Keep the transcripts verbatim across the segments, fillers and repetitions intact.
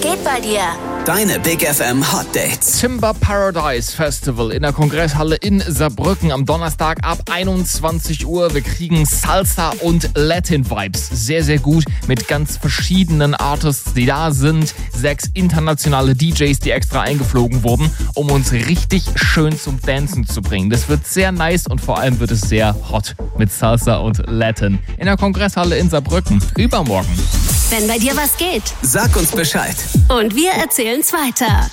geht bei dir? Deine Big F M Hot Dates. Timber Paradise Festival in der Kongresshalle in Saarbrücken am Donnerstag ab einundzwanzig Uhr. Wir kriegen Salsa und Latin Vibes. Sehr, sehr gut mit ganz verschiedenen Artists, die da sind. Sechs internationale D Js, die extra eingeflogen wurden, um uns richtig schön zum Dancen zu bringen. Das wird sehr nice und vor allem wird es sehr hot mit Salsa und Latin in der Kongresshalle in Saarbrücken. Übermorgen. Wenn bei dir was geht. Sag uns Bescheid. Und wir erzählen's weiter.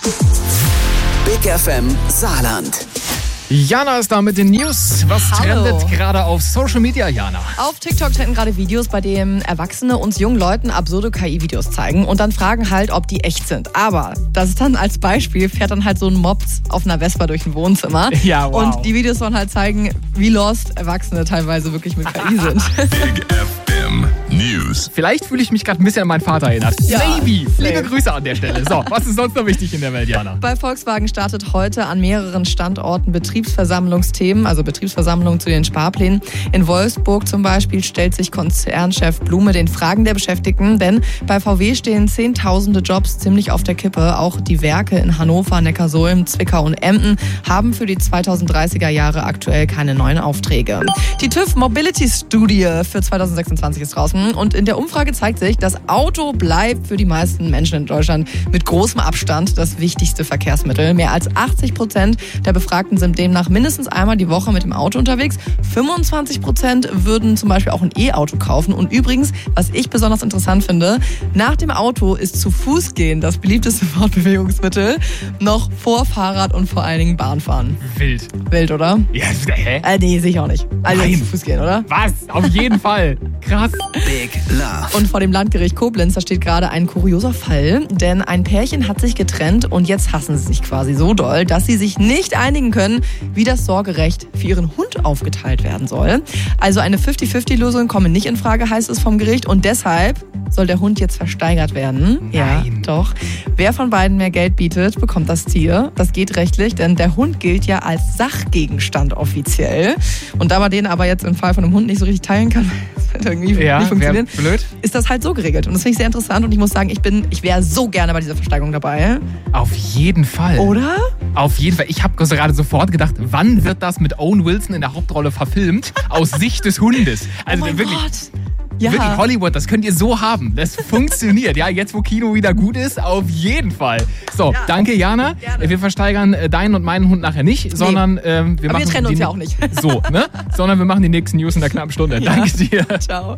Big F M Saarland. Jana ist da mit den News. Was Hallo. trendet gerade auf Social Media, Jana? Auf TikTok trenden gerade Videos, bei denen Erwachsene uns jungen Leuten absurde K I-Videos zeigen und dann fragen halt, ob die echt sind. Aber das ist dann als Beispiel, fährt dann halt so ein Mops auf einer Vespa durch ein Wohnzimmer. Ja, wow. Und die Videos sollen halt zeigen, wie lost Erwachsene teilweise wirklich mit K I sind. Big F M News. Vielleicht fühle ich mich gerade ein bisschen an meinen Vater erinnert. Ja, Maybe. safe. Liebe Grüße an der Stelle. So, was ist sonst noch wichtig in der Welt, Jana? Bei Volkswagen startet heute an mehreren Standorten Betriebsversammlungsthemen, also Betriebsversammlungen zu den Sparplänen. In Wolfsburg zum Beispiel stellt sich Konzernchef Blume den Fragen der Beschäftigten, denn bei V W stehen zehntausende Jobs ziemlich auf der Kippe. Auch die Werke in Hannover, Neckarsulm, Zwickau und Emden haben für die zweitausenddreißiger Jahre aktuell keine neuen Aufträge. Die TÜV Mobility Studie für zweitausendsechsundzwanzig ist draußen und in der Umfrage zeigt sich, das Auto bleibt für die meisten Menschen in Deutschland mit großem Abstand das wichtigste Verkehrsmittel. Mehr als achtzig Prozent der Befragten sind demnach mindestens einmal die Woche mit dem Auto unterwegs. fünfundzwanzig Prozent würden zum Beispiel auch ein E-Auto kaufen. Und übrigens, was ich besonders interessant finde, nach dem Auto ist zu Fuß gehen das beliebteste Fortbewegungsmittel, noch vor Fahrrad und vor allen Dingen Bahnfahren. Wild. Wild, oder? Ja, hä? Äh, nee, sehe ich auch nicht. Also Nein. zu Fuß gehen, oder? Was? Auf jeden Fall. Krass. Big Love. Und vor dem Landgericht Koblenz, da steht gerade ein kurioser Fall, denn ein Pärchen hat sich getrennt und jetzt hassen sie sich quasi so doll, dass sie sich nicht einigen können, wie das Sorgerecht für ihren Hund aufgeteilt werden soll. Also eine fünfzig fünfzig Lösung komme nicht in Frage, heißt es vom Gericht, und deshalb soll der Hund jetzt versteigert werden. Nein. Ja, doch. Wer von beiden mehr Geld bietet, bekommt das Tier. Das geht rechtlich, denn der Hund gilt ja als Sachgegenstand offiziell. Und da man den aber jetzt im Fall von einem Hund nicht so richtig teilen kann, das wird irgendwie Ja, nicht funktionieren, wär blöd. ist das halt so geregelt. Und das finde ich sehr interessant und ich muss sagen, ich bin, ich wäre so gerne bei dieser Versteigerung dabei. Auf jeden Fall. Oder? Auf jeden Fall. Ich habe gerade sofort gedacht, wann wird das mit Owen Wilson in der Hauptrolle verfilmt? Aus Sicht des Hundes. Also oh mein wirklich. Gott. Ja. Wirklich Hollywood, das könnt ihr so haben. Das funktioniert. Ja, jetzt wo Kino wieder gut ist, auf jeden Fall. So, Ja. danke Jana. Gerne. Wir versteigern äh, deinen und meinen Hund nachher nicht, sondern ähm, wir Aber machen wir trennen die, uns ja auch nicht. So, ne? Sondern wir machen die nächsten News in der knappen Stunde. Ja. Danke dir. Ciao.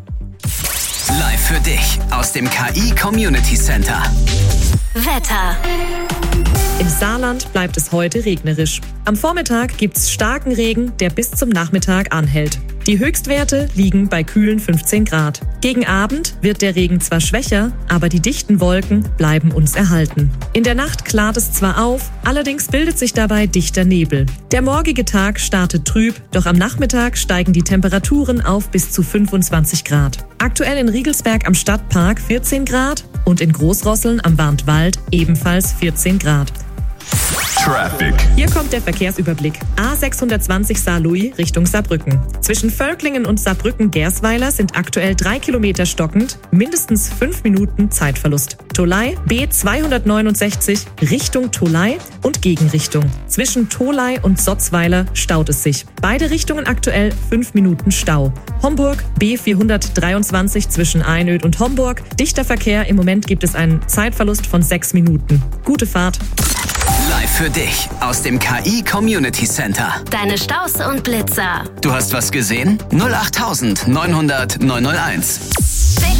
Live für dich aus dem K I Community Center. Wetter. Im Saarland bleibt es heute regnerisch. Am Vormittag gibt's starken Regen, der bis zum Nachmittag anhält. Die Höchstwerte liegen bei kühlen fünfzehn Grad. Gegen Abend wird der Regen zwar schwächer, aber die dichten Wolken bleiben uns erhalten. In der Nacht klart es zwar auf, allerdings bildet sich dabei dichter Nebel. Der morgige Tag startet trüb, doch am Nachmittag steigen die Temperaturen auf bis zu fünfundzwanzig Grad. Aktuell in Riegelsberg am Stadtpark vierzehn Grad und in Großrosseln am Warntwald ebenfalls vierzehn Grad. Traffic. Hier kommt der Verkehrsüberblick. A sechshundertzwanzig Saarlouis Richtung Saarbrücken. Zwischen Völklingen und Saarbrücken-Gersweiler sind aktuell drei Kilometer stockend, mindestens fünf Minuten Zeitverlust. Tolai B zweihundertneunundsechzig Richtung Tolai und Gegenrichtung. Zwischen Tolai und Sotzweiler staut es sich. Beide Richtungen aktuell fünf Minuten Stau. Homburg B vierhundertdreiundzwanzig zwischen Einöd und Homburg. Dichter Verkehr, im Moment gibt es einen Zeitverlust von sechs Minuten. Gute Fahrt. Live für dich aus dem K I Community Center. Deine Staus und Blitzer. Du hast was gesehen? null acht neunhundert neunhunderт neunhunderteins.